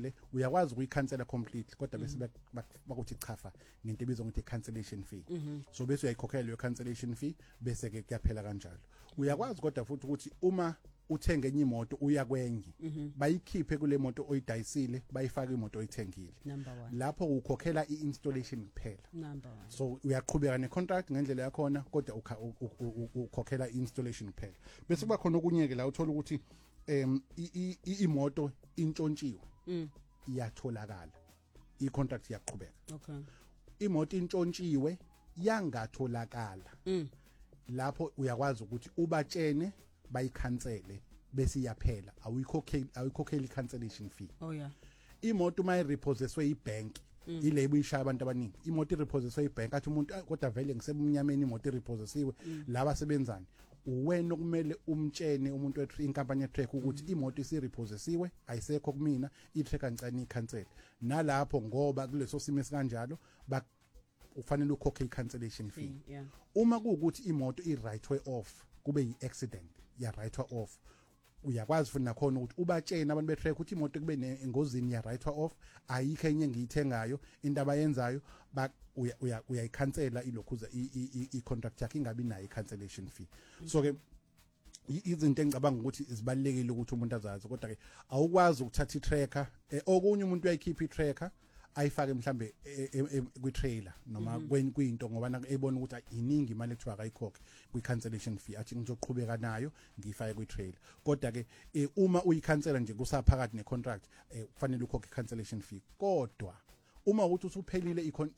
idayisile uyakwazi ukuyikhansela completely kodwa bese bakuthi chafa ngento ebizwa ngokuthi cancellation fee so bese uyayikhokhela leyo cancellation fee bese ke kuyaphela kanjalo uyakwazi kodwa futhi ukuthi uma uthenga enye imoto uya kwenye bayikhiphe kule moto oyidayisile bayifaka imoto oyithengile lapho ukhokhela i-installation kuphela so uyaqhubeka ne-contract ngendlela yakhona kodwa ukhokhela i-installation kuphela bese kuba khona okunyeke la uthola ukuthi imoto intshontshiwe iyatholakala i-contract iyaqhubeka imoto intshontshiwe yangatholakala lapho uyakwazi ukuthi ubatshene bayikhansele bese iyaphela awuyikhokheli cancellation fee imoto mayirepossesswe ibank ilebo ishaya abantu abaningi imoto irepossesswe ibank athi umuntu kodwa vele ngisebumnyameni imoto irepossessiwe laba sebenzani uwena okumele umtshene umuntu inkampani yetrack ukuthi imoto isirepossessiwe ayisekho kumina itrack ancane icancel nalapho ngoba kuleso simo esikanjalo ufanele ukhokhe icancellation fee uma kuukuthi imoto i-right way off kube yi-accident ya right off uyakwazi futhi nakhona ukuthi ubatshene abantu betrack ukuthi imoto kube engozini ya right off ayikho enye ngiyithengayo into abayenzayo uyayikhansela ilokhuza i-contract yakhe ingabi nayo i-cancellation fee so ke izinto engicabanga ukuthi zibalekile ukuthi umuntu azazi kodwa ke awukwazi ukuthatha i-tracker okunye umuntu uyayikhipha i-tracker ayifake mhlambe kwi-trailer noma kuyinto ngoba ebona ukuthi iningi imali ethiwa akayikhokhe kwi-cancellation fee athi ngizoqhubeka nayo ngiyifake kwi-trailer kodwa ke uma uyikhansela nje kusaphakathi ne-contract kufanele ukhokhe i-cancellation fee kodwa uma uthi usuphelile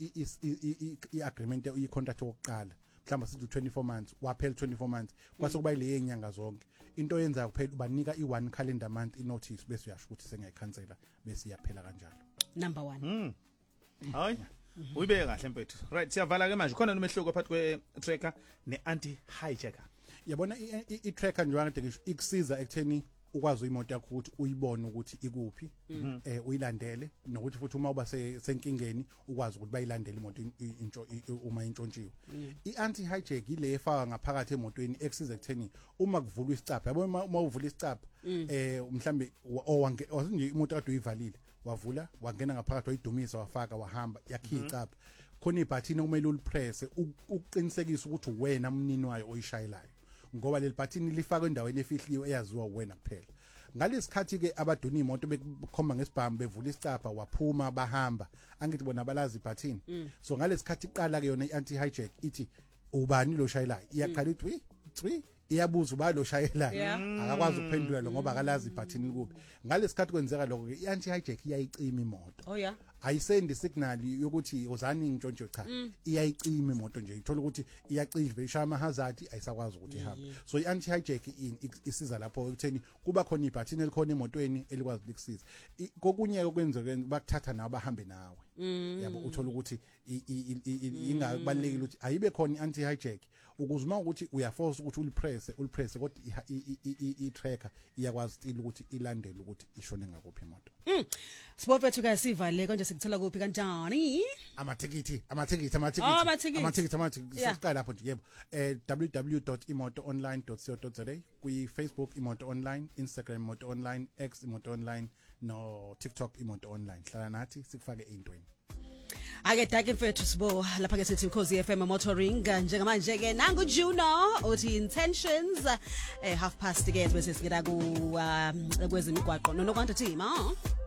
i-agreement i-contract yokuqala mhlawumbe sithi 24 months waphela 24 months kwase kuba ile yenyanga zonke into yenza kuphela ubanika i1 calendar month inotice bese uyasho ukuthi sengiyikhansela bese iyaphela kanjalo number 1 hayi uyibeke kahle mfethu right siyavala ke manje khona nomehluko phakathi kwe-tracker ne-anti hijacker yabona i-tracker nje wakade ngisho ikusiza ekutheni ukwazi imoto yakho ukuthi uyibone ukuthi ikuphi uyilandele nokuthi futhi uma uba senkingeni ukwazi ukuthi bayilandele imoto uma intshontshwe i-anti hijack ile efaka ngaphakathi emotweni ekusiza ekutheni uma kuvulwa isicapha yabo uma uvula isicapha mhlambe nje imoto kade uyivalile wavula wangena ngaphakathi wayidumisa wafaka wahamba yakhiya icapha khona ibhathini okumele ulipress ukuqinisekisa ukuthi wena umnini wayo oyishayelayo ngoba leli bhathini lifakwe endaweni efihliwe eyaziwa wena kuphela ngalesikhathi ke abaduna imoto bekhomba ngesibhamu bevula isicapha waphuma bahamba angithi bona balazi ibhathini so ngalesikhathi iqala ke yona i-anti hijack ithi ubani lo shayelayo iyaqala ithi iyabuza uba lo shayelayo akakwazi ukuphendula lo ngoba akalazi ibhathini likuphi ngalesikhathi kwenzeka lokho ke i-anti hijack iyayicima imoto ayisendi signal yokuthi uzani ngintshontshe cha iyayicima imoto nje ithola ukuthi iyacisha ishaya ama hazard ayisakwazi ukuthi ihambe so i-anti hijack isiza lapho ekutheni kuba khona ibhathini elikhona emotweni elikwazi ukusiza kokunye okwenzeka bakuthatha nawe bahambe nawe yabo uthola ukuthi ingabalekile ukuthi ayibe khona i-anti hijack ukuze uma ukuthi uyaforce ukuthi ulipress kodwa i-tracker iyakwazi still ukuthi ilandele ukuthi ishone ngakuphi imoto sibophethu ka sivale konje sikuthola kuphi kanjani amatikiti siqala lapho nje yebo www.imotoonline.co.za kwi Facebook imoto online, Instagram imoto online, X imoto online no TikTok imoto online hlala nathi sikufake eintweni ake dake mfethu sibo lapha ke sithi Ukhozi FM motoring njengamanje ke nangu Juno uthi intentions 1:30 ke bese sikela ku kwezimigwaqo nonokwanda team